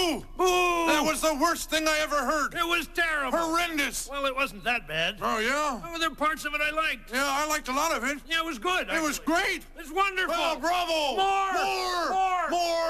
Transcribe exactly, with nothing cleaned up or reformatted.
Boo! Boo! That was the worst thing I ever heard. It was terrible. Horrendous. Well, it wasn't that bad. Oh, yeah? Oh, there were parts of it I liked. Yeah, I liked a lot of it. Yeah, it was good. It was actually. great. It's wonderful. Well, bravo! More! More! More! More!